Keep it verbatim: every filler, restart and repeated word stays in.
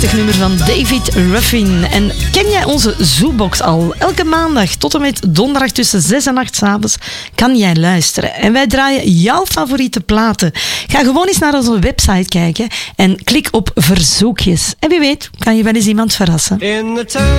prachtig nummer van David Ruffin. En ken jij onze Zoobox al? Elke maandag tot en met donderdag tussen zes en acht 's avonds kan jij luisteren. En wij draaien jouw favoriete platen. Ga gewoon eens naar onze website kijken en klik op verzoekjes. En wie weet kan je wel eens iemand verrassen. In the time